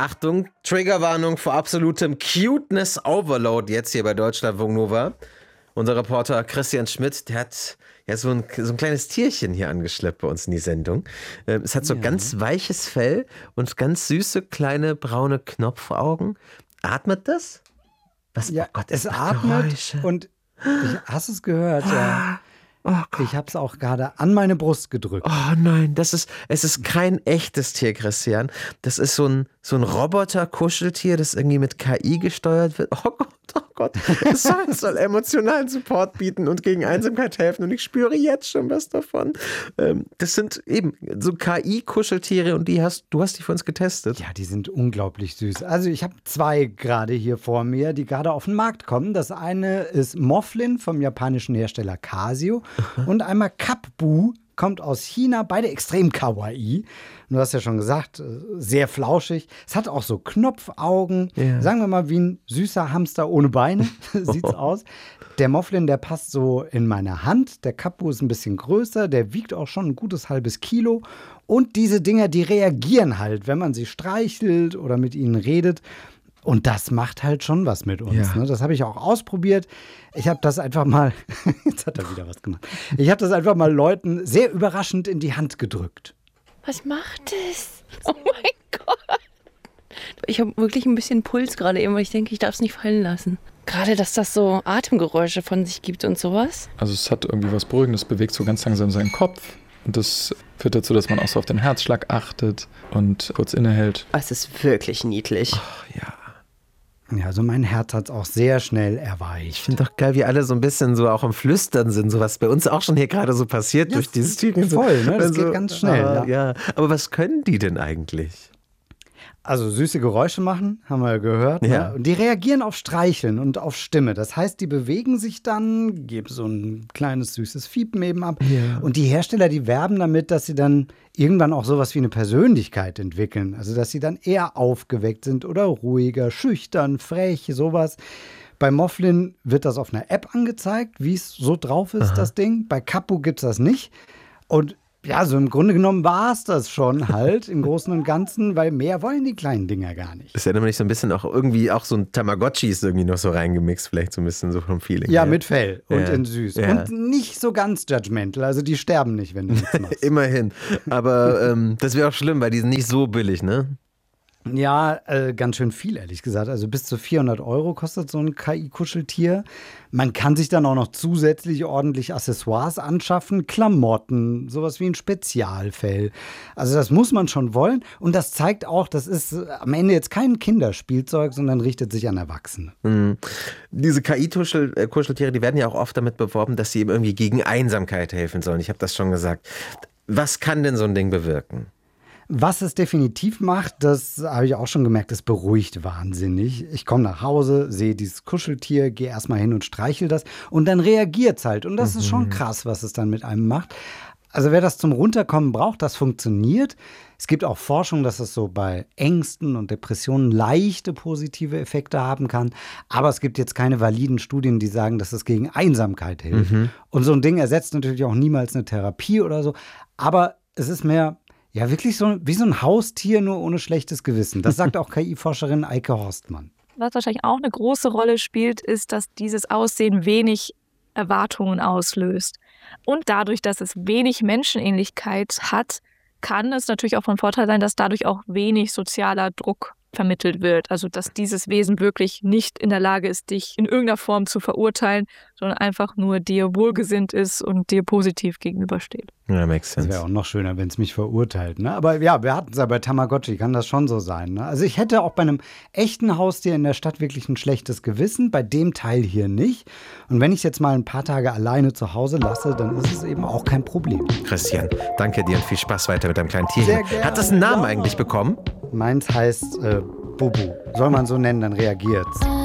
Achtung, Triggerwarnung vor absolutem Cuteness-Overload jetzt hier bei Deutschlandfunk Nova. Unser Reporter Christian Schmidt, der hat ja so ein kleines Tierchen hier angeschleppt bei uns in die Sendung. Es hat so ganz weiches Fell und ganz süße, kleine, braune Knopfaugen. Atmet das? Was? Ja, oh Gott, es atmet Geräusche. Und hast du es gehört? Ja. Oh, ich habe es auch gerade an meine Brust gedrückt. Oh nein, es ist kein echtes Tier, Christian. Das ist so ein Roboter-Kuscheltier, das irgendwie mit KI gesteuert wird. Oh Gott. Es soll emotionalen Support bieten und gegen Einsamkeit helfen. Und ich spüre jetzt schon was davon. Das sind eben so KI-Kuscheltiere und du hast die für uns getestet. Ja, die sind unglaublich süß. Also ich habe 2 gerade hier vor mir, die gerade auf den Markt kommen. Das eine ist Moflin vom japanischen Hersteller Casio und einmal Kapbu. Kommt aus China, beide extrem kawaii. Du hast ja schon gesagt, sehr flauschig. Es hat auch so Knopfaugen. Ja. Sagen wir mal wie ein süßer Hamster ohne Beine. Sieht's aus. Der Moflin, der passt so in meine Hand. Der Kappu ist ein bisschen größer. Der wiegt auch schon ein gutes halbes Kilo. Und diese Dinger, die reagieren halt, wenn man sie streichelt oder mit ihnen redet. Und das macht halt schon was mit uns. Ja. Ne? Das habe ich auch ausprobiert. Ich habe das einfach mal, jetzt hat er wieder was gemacht. Ich habe das einfach mal Leuten sehr überraschend in die Hand gedrückt. Was macht es? Oh mein Gott. Ich habe wirklich ein bisschen Puls gerade eben, weil ich denke, ich darf es nicht fallen lassen. Gerade, dass das so Atemgeräusche von sich gibt und sowas. Also es hat irgendwie was Beruhigendes, bewegt so ganz langsam seinen Kopf. Und das führt dazu, dass man auch so auf den Herzschlag achtet und kurz innehält. Es ist wirklich niedlich. Oh, ja. Ja, also mein Herz hat es auch sehr schnell erweicht. Ich finde doch geil, wie alle so ein bisschen so auch im Flüstern sind, so was bei uns auch schon hier gerade so passiert durch dieses Tüten. Voll, ne? Das geht ganz schnell. Ja. Aber was können die denn eigentlich? Also süße Geräusche machen, haben wir ja gehört. Ja. Ne? Und die reagieren auf Streicheln und auf Stimme. Das heißt, die bewegen sich dann, geben so ein kleines süßes Fiepen eben ab. Ja. Und die Hersteller, die werben damit, dass sie dann irgendwann auch sowas wie eine Persönlichkeit entwickeln. Also dass sie dann eher aufgeweckt sind oder ruhiger, schüchtern, frech, sowas. Bei Moflin wird das auf einer App angezeigt, wie es so drauf ist, das Ding. Bei Kappu gibt es das nicht. Und ja, so im Grunde genommen war es das schon halt im Großen und Ganzen, weil mehr wollen die kleinen Dinger gar nicht. Ist ja nämlich so ein bisschen auch irgendwie auch so ein Tamagotchi ist irgendwie noch so reingemixt, vielleicht so ein bisschen so vom Feeling. Ja, mit Fell und in süß. Ja. Und nicht so ganz judgmental, also die sterben nicht, wenn du nichts machst. Immerhin. Aber das wäre auch schlimm, weil die sind nicht so billig, ne? Ja, ganz schön viel, ehrlich gesagt. Also bis zu 400 € kostet so ein KI-Kuscheltier. Man kann sich dann auch noch zusätzlich ordentlich Accessoires anschaffen, Klamotten, sowas wie ein Spezialfell. Also das muss man schon wollen. Und das zeigt auch, das ist am Ende jetzt kein Kinderspielzeug, sondern richtet sich an Erwachsene. Mhm. Diese KI-Kuscheltiere, die werden ja auch oft damit beworben, dass sie eben irgendwie gegen Einsamkeit helfen sollen. Ich habe das schon gesagt. Was kann denn so ein Ding bewirken? Was es definitiv macht, das habe ich auch schon gemerkt, es beruhigt wahnsinnig. Ich komme nach Hause, sehe dieses Kuscheltier, gehe erstmal hin und streichel das und dann reagiert es halt. Und das ist schon krass, was es dann mit einem macht. Also wer das zum Runterkommen braucht, das funktioniert. Es gibt auch Forschung, dass es so bei Ängsten und Depressionen leichte positive Effekte haben kann. Aber es gibt jetzt keine validen Studien, die sagen, dass es gegen Einsamkeit hilft. Und so ein Ding ersetzt natürlich auch niemals eine Therapie oder so. Aber es ist mehr... Ja, wirklich so wie so ein Haustier, nur ohne schlechtes Gewissen. Das sagt auch KI-Forscherin Eike Horstmann. Was wahrscheinlich auch eine große Rolle spielt, ist, dass dieses Aussehen wenig Erwartungen auslöst. Und dadurch, dass es wenig Menschenähnlichkeit hat, kann es natürlich auch von Vorteil sein, dass dadurch auch wenig sozialer Druck vermittelt wird. Also dass dieses Wesen wirklich nicht in der Lage ist, dich in irgendeiner Form zu verurteilen, sondern einfach nur dir wohlgesinnt ist und dir positiv gegenübersteht. Ja, makes sense. Das wäre auch noch schöner, wenn es mich verurteilt. Ne? Aber ja, wir hatten es ja bei Tamagotchi, kann das schon so sein. Ne? Also ich hätte auch bei einem echten Haustier in der Stadt wirklich ein schlechtes Gewissen, bei dem Teil hier nicht. Und wenn ich es jetzt mal ein paar Tage alleine zu Hause lasse, dann ist es eben auch kein Problem. Christian, danke dir und viel Spaß weiter mit deinem kleinen Tier. Sehr gerne. Hat das einen Namen eigentlich bekommen? Meins heißt Bubu. Soll man so nennen, dann reagiert's.